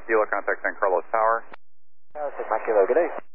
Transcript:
Kilo, contact San Carlos Tower. San Mike Kilo, good day.